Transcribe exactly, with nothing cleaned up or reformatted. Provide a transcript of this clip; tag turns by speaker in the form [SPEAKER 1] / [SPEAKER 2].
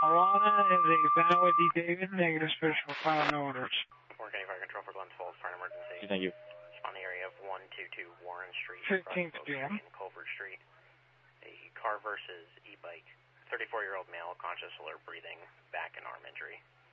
[SPEAKER 1] Alana is a valid David, negative special file no orders.
[SPEAKER 2] four County Fire Control for Glens Falls, fire emergency.
[SPEAKER 3] Thank you.
[SPEAKER 2] On the area of one two two Warren Street,
[SPEAKER 1] fifteenth
[SPEAKER 2] Oak
[SPEAKER 1] P M
[SPEAKER 2] Street and Culver Street. A car versus e-bike. thirty-four-year-old male, conscious, alert, breathing, back and arm injury.